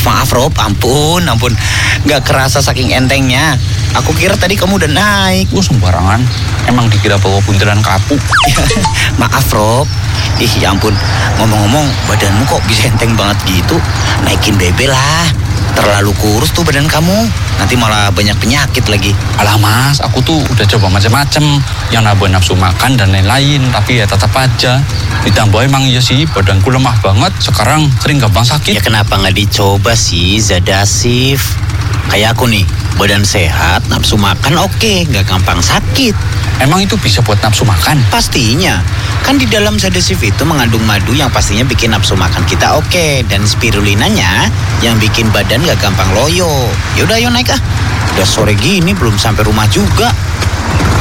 Maaf Rob, ampun. Gak kerasa saking entengnya. Aku kira tadi kamu udah naik. Sembarangan. Emang dikira bawa buntelan kapuk. Maaf Rob. Ya ampun, ngomong-ngomong badanmu kok bisa enteng banget gitu? Naikin bebe lah. Terlalu kurus tuh badan kamu. Nanti malah banyak penyakit lagi. Alah Mas, aku tuh udah coba macam-macam. Yang nambah nafsu makan dan lain-lain. Tapi ya tetap aja. Ditambah emang iya sih, badanku lemah banget. Sekarang sering gampang sakit. Ya kenapa gak dicoba sih, Zadasif? Kayak aku nih, badan sehat, nafsu makan oke, gak gampang sakit. Emang itu bisa buat nafsu makan? Pastinya. Kan di dalam Zadasif itu mengandung madu yang pastinya bikin nafsu makan kita oke. Dan spirulinanya yang bikin badan gak gampang loyo. Yaudah ayo naik ah. Udah sore gini belum sampai rumah juga.